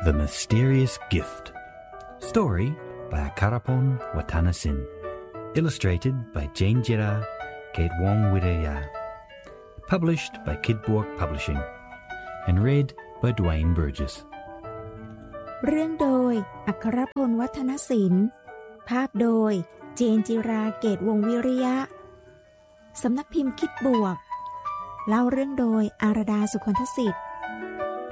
The Mysterious Gift. Story by Akarapon Watanasin. Illustrated by Jane Jira, Katewong Widaya. Published by Kidborg Publishing. And read by Dwayne Burgess. เรื่องโดยอัครพลวัฒนศิลป์ภาพโดยเจนจิราเกตวงศ์วิริยะสำนักพิมพ์คิดบวกเล่าเรื่องโดยอารดาสุคนทศิษย์